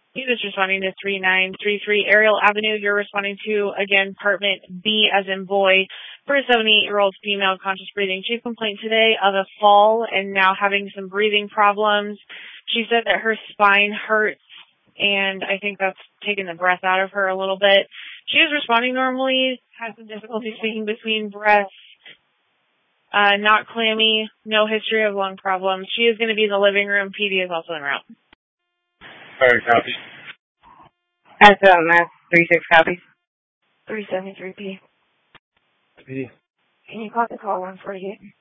He was responding to 3933 Ariel Avenue. You're responding to, again, apartment B as in boy, for a 78-year-old female conscious breathing. She complained today of a fall and now having some breathing problems. She said that her spine hurts, and I think that's taking the breath out of her a little bit. She is responding normally, has some difficulty speaking between breaths, not clammy, no history of lung problems. She is going to be in the living room. PD is also en route. All right, copy. That's Mass 36 copies. 373P. PD. Can you call the call 148?